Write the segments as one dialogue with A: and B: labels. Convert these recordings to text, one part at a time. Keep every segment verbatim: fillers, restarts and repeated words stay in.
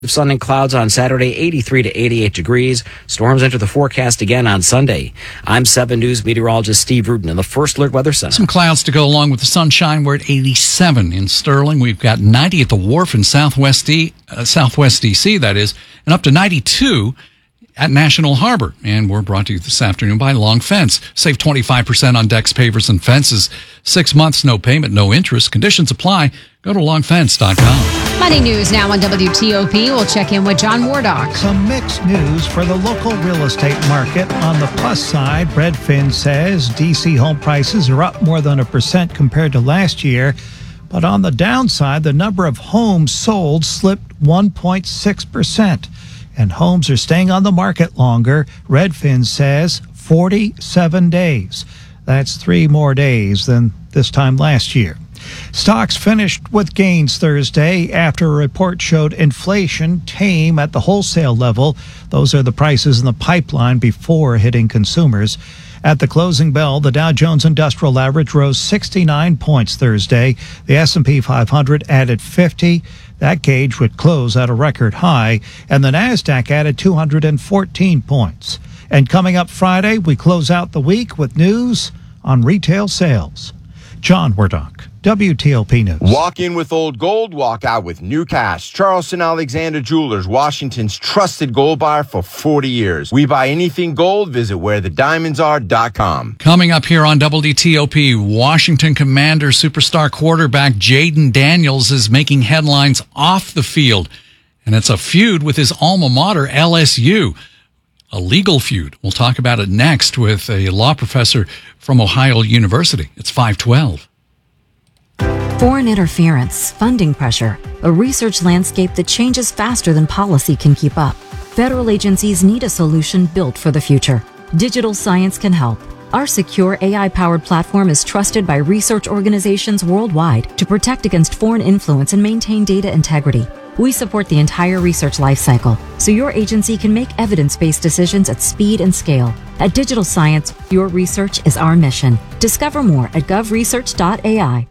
A: Sun and clouds on Saturday, eighty-three to eighty-eight degrees. Storms enter the forecast again on Sunday. I'm seven News meteorologist Steve Rudin in the First Alert Weather Center.
B: Some clouds to go along with the sunshine. We're at eighty-seven in Sterling. We've got ninety at the Wharf in Southwest D, uh, Southwest D C, that is, and up to ninety-two at National Harbor. And we're brought to you this afternoon by Long Fence. Save twenty-five percent on decks, pavers, and fences. Six months, no payment, no interest. Conditions apply. Go to long fence dot com.
C: Money News now on W T O P. We'll check in with John Wardock.
D: Some mixed news for the local real estate market. On the plus side, Redfin says D C home prices are up more than a percent compared to last year. But on the downside, the number of homes sold slipped one point six percent. And homes are staying on the market longer. Redfin says forty-seven days. That's three more days than this time last year. Stocks finished with gains Thursday after a report showed inflation tame at the wholesale level. Those are the prices in the pipeline before hitting consumers. At the closing bell, the Dow Jones Industrial Average rose sixty-nine points Thursday. The S and P five hundred added fifty. That gauge would close at a record high. And the NASDAQ added two hundred fourteen points. And coming up Friday, we close out the week with news on retail sales. John Wardock, W T O P News.
E: Walk in with old gold, walk out with new cash. Charleston Alexander Jewelers, Washington's trusted gold buyer for forty years. We buy anything gold. Visit where the diamonds are dot com.
B: Coming up here on W T O P, Washington Commander superstar quarterback Jayden Daniels is making headlines off the field. And it's a feud with his alma mater, L S U. A legal feud. We'll talk about it next with a law professor from Ohio University. It's five twelve.
F: Foreign interference, funding pressure, a research landscape that changes faster than policy can keep up. Federal agencies need a solution built for the future. Digital Science can help. Our secure A I-powered platform is trusted by research organizations worldwide to protect against foreign influence and maintain data integrity. We support the entire research lifecycle, so your agency can make evidence-based decisions at speed and scale. At Digital Science, your research is our mission. Discover more at gov research dot A I.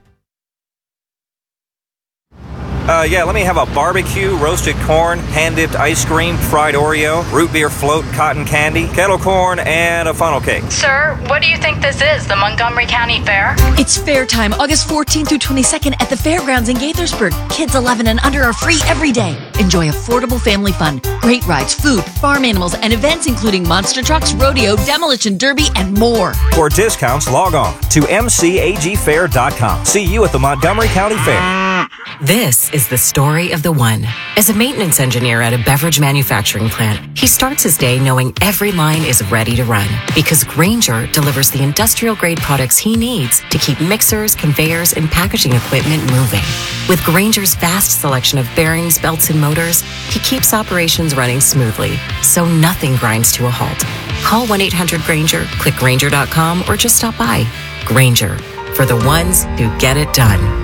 G: Uh, yeah, let me have a barbecue, roasted corn, hand-dipped ice cream, fried Oreo, root beer float, cotton candy, kettle corn, and a funnel cake.
H: Sir, what do you think this is, the Montgomery County Fair?
I: It's fair time, August fourteenth through twenty-second at the fairgrounds in Gaithersburg. Kids eleven and under are free every day. Enjoy affordable family fun, great rides, food, farm animals, and events including monster trucks, rodeo, demolition derby, and more.
G: For discounts, log on to m c a g fair dot com. See you at the Montgomery County Fair.
J: This is the story of the one. As a maintenance engineer at a beverage manufacturing plant, he starts his day knowing every line is ready to run because Grainger delivers the industrial-grade products he needs to keep mixers, conveyors, and packaging equipment moving. With Grainger's vast selection of bearings, belts, and motors, he keeps operations running smoothly, so nothing grinds to a halt. Call one eight hundred Grainger, click Grainger dot com, or just stop by. Grainger, for the ones who get it done.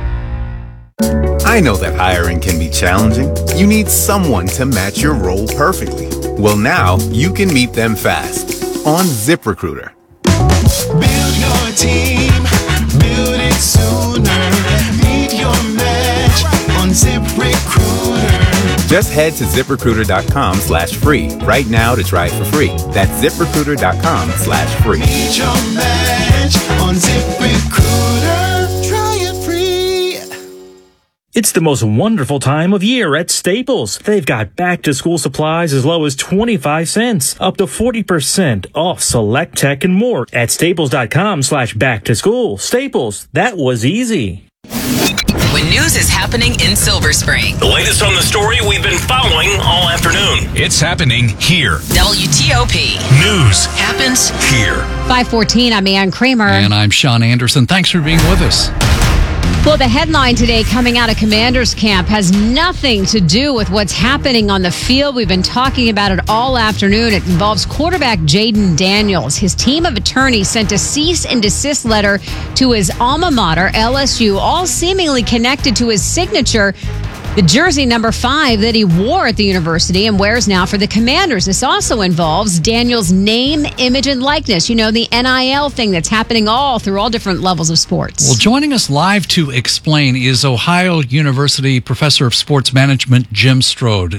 K: I know that hiring can be challenging. You need someone to match your role perfectly. Well, now you can meet them fast on ZipRecruiter.
L: Build your team, build it sooner. Meet your match on ZipRecruiter.
K: Just head to ZipRecruiter dot com slash free right now to try it for free. That's ZipRecruiter dot com slash free.
L: Meet your match on ZipRecruiter. Try it free.
M: It's the most wonderful time of year at Staples. They've got back-to-school supplies as low as twenty-five cents, up to forty percent off select tech and more at staples dot com slash back to school. Staples, that was easy.
N: When news is happening in Silver Spring.
O: The latest on the story we've been following all afternoon. It's happening here.
N: W T O P.
O: News
N: happens
O: here.
C: five fourteen, I'm Ann Kramer.
B: And I'm Sean Anderson. Thanks for being with us.
C: Well, the headline today coming out of Commander's Camp has nothing to do with what's happening on the field. We've been talking about it all afternoon. It involves quarterback Jayden Daniels. His team of attorneys sent a cease and desist letter to his alma mater, L S U, all seemingly connected to his signature The jersey number five that he wore at the university and wears now for the Commanders. This also involves Daniels' name, image, and likeness. You know, the N I L thing that's happening all through all different levels of sports.
B: Well, joining us live to explain is Ohio University Professor of Sports Management, Jim Strode.